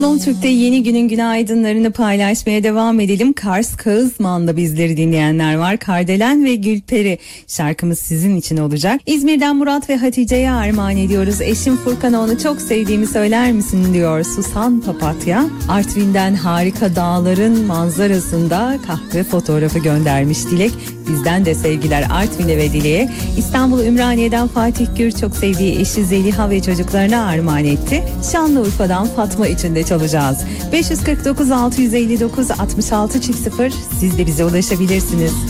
Türk'te yeni günün günaydınlarını paylaşmaya devam edelim. Kars Kağızman'da bizleri dinleyenler var. Kardelen ve Gülperi şarkımız sizin için olacak. İzmir'den Murat ve Hatice'ye armağan ediyoruz. Eşim Furkan'a onu çok sevdiğimi söyler misin diyor Susan Papatya. Artvin'den harika dağların manzarasında kahve fotoğrafı göndermiş Dilek. Bizden de sevgiler Artvin'e ve Dilek'e. İstanbul Ümraniye'den Fatih Gür çok sevdiği eşi Zeliha ve çocuklarına armağan etti. Şanlıurfa'dan Fatma için de çalacağız. 549 659 66 0 siz de bize ulaşabilirsiniz.